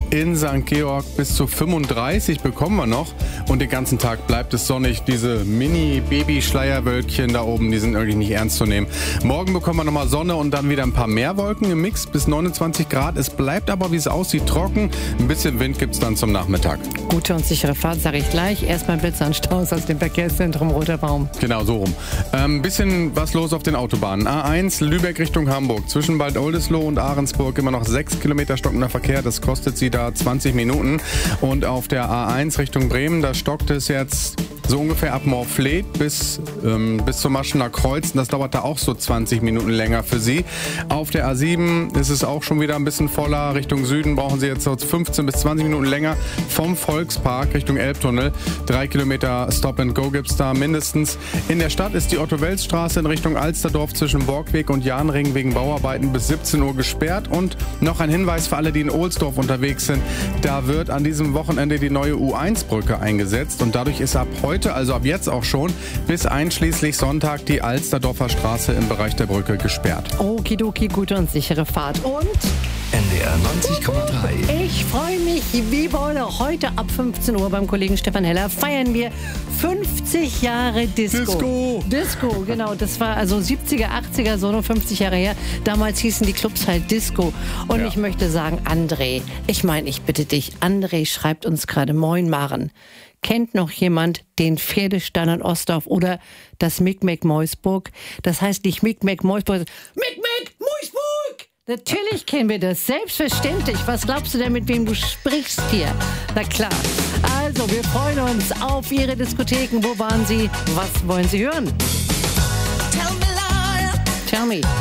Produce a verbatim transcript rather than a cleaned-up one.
in Sankt Georg. Bis zu fünfunddreißig bekommen wir noch. Und den ganzen Tag bleibt es sonnig. Diese Mini-Baby-Schleierwölkchen da oben, die sind irgendwie nicht ernst zu nehmen. Morgen bekommen wir nochmal Sonne und dann wieder ein paar mehr Wolken im Mix bis neunundzwanzig Grad. Es bleibt aber, wie es aussieht, trocken. Ein bisschen Wind gibt es dann zum Nachmittag. Gute und sichere Fahrt, sage ich gleich. Erstmal Blitzer und Staus aus dem Verkehrszentrum Roter Baum. Genau, so rum. Ein ähm, bisschen was los auf den Autobahnen. A eins Lübeck Richtung Hamburg. Zwischen Bad Oldesloe und Ahrensburg immer noch sechs Kilometer stockender Verkehr. Das kostet sie da zwanzig Minuten. Und auf der A eins Richtung Bremen, da stockt es jetzt so ungefähr ab Morfleet bis, ähm, bis zum Maschener Kreuz. Das dauert da auch so zwanzig Minuten länger für Sie. Auf der A sieben ist es auch schon wieder ein bisschen voller. Richtung Süden brauchen Sie jetzt so fünfzehn bis zwanzig Minuten länger. Vom Volkspark Richtung Elbtunnel. Drei Kilometer Stop and Go gibt's da mindestens. In der Stadt ist die Otto-Wels-Straße in Richtung Alsterdorf zwischen Borgweg und Jahnring wegen Bauarbeiten bis siebzehn Uhr gesperrt. Und noch ein Hinweis für alle, die in Ohlsdorf unterwegs sind. Da wird an diesem Wochenende die neue U eins Brücke eingesetzt. Und dadurch ist ab heute, also ab jetzt auch schon, bis einschließlich Sonntag die Alsterdorfer Straße im Bereich der Brücke gesperrt. Okidoki, gute und sichere Fahrt. Und N D R neunzig Komma drei. ich freue mich wie Bolle. Heute ab fünfzehn Uhr beim Kollegen Stefan Heller feiern wir fünfzig Jahre Disco. Disco. Disco, genau. Das war also siebziger, achtziger, so nur fünfzig Jahre her. Damals hießen die Clubs halt Disco. Und Ja. ich möchte sagen, André, ich meine, ich bitte dich, André schreibt uns gerade, moin Maren. Kennt noch jemand den Pferdestall in Ostdorf oder das Mick-Mack Meusburg? Das heißt nicht Mick-Mack Meusburg, Mick-Mack Meusburg! Natürlich kennen wir das, selbstverständlich. Was glaubst du denn, mit wem du sprichst hier? Na klar. Also, wir freuen uns auf Ihre Diskotheken. Wo waren Sie? Was wollen Sie hören? Tell me, Laura, Tell me.